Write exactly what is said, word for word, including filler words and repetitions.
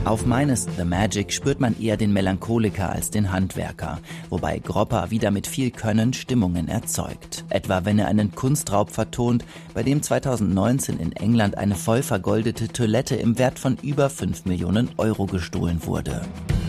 Auf meines The Magic spürt man eher den Melancholiker als den Handwerker, wobei Gropper wieder mit viel Können Stimmungen erzeugt. Etwa wenn er einen Kunstraub vertont, bei dem zweitausendneunzehn in England eine voll vergoldete Toilette im Wert von über fünf Millionen Euro gestohlen wurde.